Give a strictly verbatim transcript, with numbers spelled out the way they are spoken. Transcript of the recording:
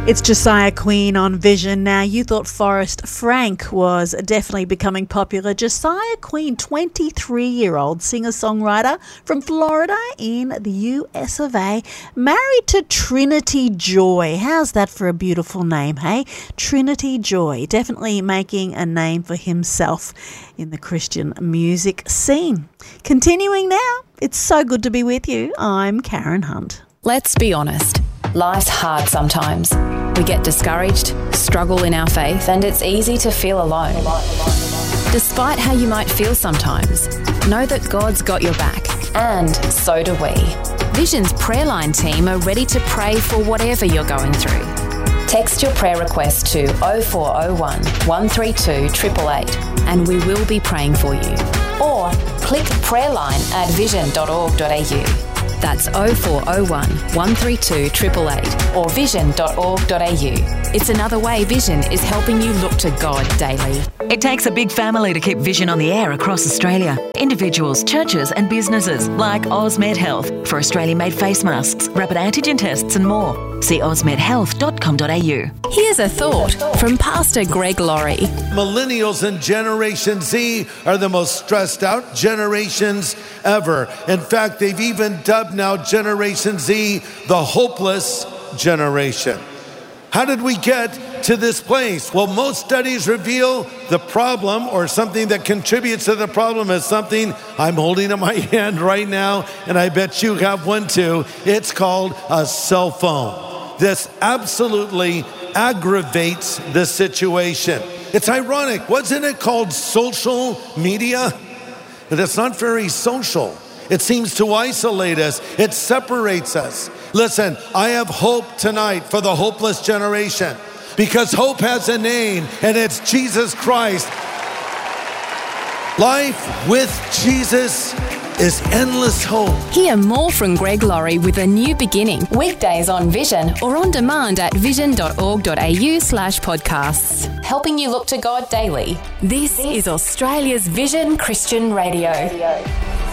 It's Josiah Queen on Vision. Now, you thought Forrest Frank was definitely becoming popular. Josiah Queen, twenty-three-year-old singer-songwriter from Florida in the U S of A, married to Trinity Joy. How's that for a beautiful name, hey? Trinity Joy, definitely making a name for himself in the Christian music scene. Continuing now, it's so good to be with you. I'm Karen Hunt. Let's be honest. Life's hard sometimes. We get discouraged, struggle in our faith, and it's easy to feel alone. Despite how you might feel sometimes, know that God's got your back, and so do we. Vision's prayer line team are ready to pray for whatever you're going through. Text your prayer request to oh four oh one, one three two, eight eight eight and we will be praying for you. Or click prayerline at vision dot org dot a u. That's oh four oh one, one three two, eight eight eight or vision dot org dot a u. It's another way Vision is helping you look to God daily. It takes a big family to keep Vision on the air across Australia. Individuals, churches and businesses like Osmed Health for Australian-made face masks, rapid antigen tests and more. See osmed health dot com dot a u. Here's a thought from Pastor Greg Laurie. Millennials and Generation Z are the most stressed out generations ever. In fact, they've even dubbed now Generation Z the hopeless generation. How did we get to this place? Well, most studies reveal the problem or something that contributes to the problem is something I'm holding in my hand right now, and I bet you have one too. It's called a cell phone. This absolutely aggravates the situation. It's ironic. Wasn't it called social media? But it's not very social. It seems to isolate us. It separates us. Listen, I have hope tonight for the hopeless generation because hope has a name, and it's Jesus Christ. Life with Jesus is endless hope. Hear more from Greg Laurie with A New Beginning, weekdays on Vision or on demand at vision dot org dot a u slash podcasts. Helping you look to God daily. This is Australia's Vision Christian Radio.